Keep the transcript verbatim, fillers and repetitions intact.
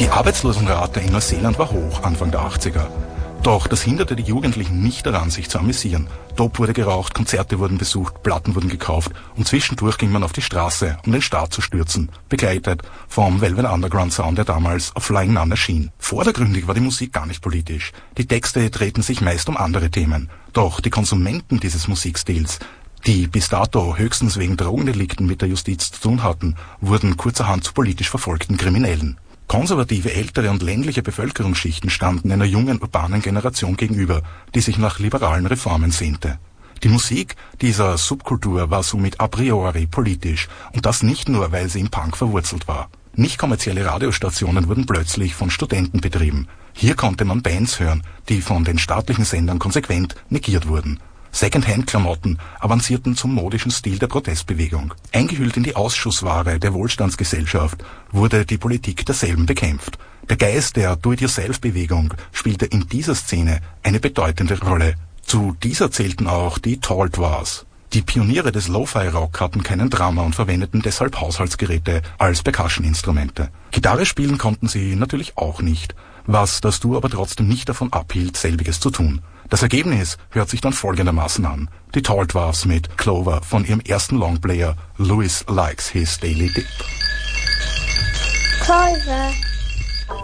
Die Arbeitslosenrate in Neuseeland war hoch Anfang der achtziger. Doch das hinderte die Jugendlichen nicht daran, sich zu amüsieren. Dope wurde geraucht, Konzerte wurden besucht, Platten wurden gekauft und zwischendurch ging man auf die Straße, um den Staat zu stürzen, begleitet vom Velvet Underground Sound, der damals auf Flying Nun erschien. Vordergründig war die Musik gar nicht politisch. Die Texte drehten sich meist um andere Themen. Doch die Konsumenten dieses Musikstils, die bis dato höchstens wegen Drogendelikten mit der Justiz zu tun hatten, wurden kurzerhand zu politisch verfolgten Kriminellen. Konservative, ältere und ländliche Bevölkerungsschichten standen einer jungen, urbanen Generation gegenüber, die sich nach liberalen Reformen sehnte. Die Musik dieser Subkultur war somit a priori politisch, und das nicht nur, weil sie im Punk verwurzelt war. Nicht kommerzielle Radiostationen wurden plötzlich von Studenten betrieben. Hier konnte man Bands hören, die von den staatlichen Sendern konsequent negiert wurden. Second-Hand-Klamotten avancierten zum modischen Stil der Protestbewegung. Eingehüllt in die Ausschussware der Wohlstandsgesellschaft wurde die Politik derselben bekämpft. Der Geist der Do-it-yourself-Bewegung spielte in dieser Szene eine bedeutende Rolle. Zu dieser zählten auch die Tall Dwarfs. Die Pioniere des Lo-Fi-Rock hatten keinen Drummer und verwendeten deshalb Haushaltsgeräte als Percussion-Instrumente. Gitarre spielen konnten sie natürlich auch nicht, was das Duo aber trotzdem nicht davon abhielt, selbiges zu tun. Das Ergebnis hört sich dann folgendermaßen an. Die Tall Dwarfs mit Clover von ihrem ersten Longplayer Louis Likes His Daily Dip. Clover.